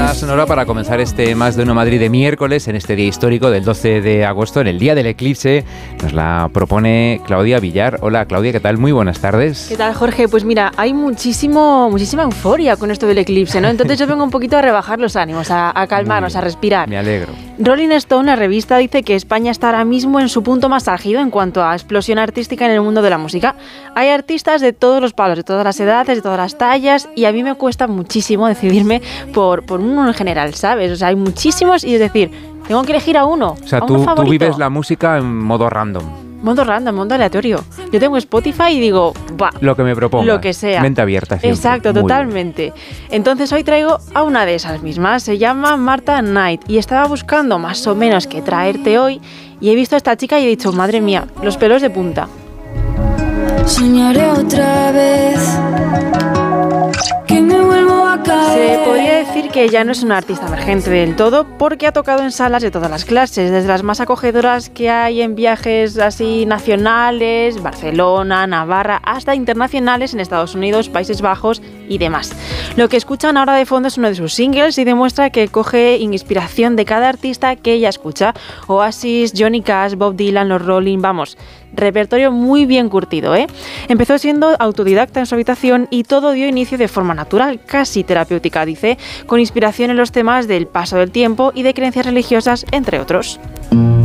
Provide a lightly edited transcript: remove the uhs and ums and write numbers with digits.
banda sonora para comenzar este Más de Uno Madrid de miércoles, en este día histórico del 12 de agosto, en el día del eclipse. Nos la propone Claudia Villar. Hola Claudia, ¿qué tal? Muy buenas tardes. ¿Qué tal, Jorge? Pues mira, hay muchísima euforia con esto del eclipse, ¿no? Entonces yo vengo un poquito a rebajar los ánimos, a calmarnos, a respirar. Me alegro. Rolling Stone, la revista, dice que España está ahora mismo en su punto más álgido en cuanto a explosión artística en el mundo de la música. Hay artistas de todos los palos, de todas las edades, de todas las tallas, y a mí me cuesta muchísimo decidirme por uno en general, ¿sabes? O sea, hay muchísimos y es decir, tengo que elegir a uno. O sea, tú vives la música en modo random. Modo random, modo aleatorio. Yo tengo Spotify y digo, va. Lo que me propongas. Lo que sea. Mente abierta siempre. Exacto, muy totalmente. Bien. Entonces hoy traigo a una de esas mismas. Se llama Marta Knight y estaba buscando más o menos qué traerte hoy y he visto a esta chica y he dicho, madre mía, los pelos de punta. Soñaré otra vez que me vuelvo a caer. Se podría decir que ella no es una artista emergente del todo porque ha tocado en salas de todas las clases, desde las más acogedoras que hay en viajes así nacionales, Barcelona, Navarra, hasta internacionales en Estados Unidos, Países Bajos y demás. Lo que escuchan ahora de fondo es uno de sus singles y demuestra que coge inspiración de cada artista que ella escucha. Oasis, Johnny Cash, Bob Dylan, los Rolling, vamos, repertorio muy bien curtido, ¿eh? Empezó siendo autodidacta en su habitación y todo dio inicio de forma natural, casi terapéutica, dice, con inspiración en los temas del paso del tiempo y de creencias religiosas, entre otros.